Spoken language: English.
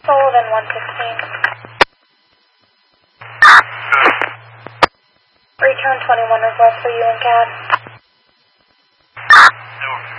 Sullivan 115. Return 21 request for you and Cat.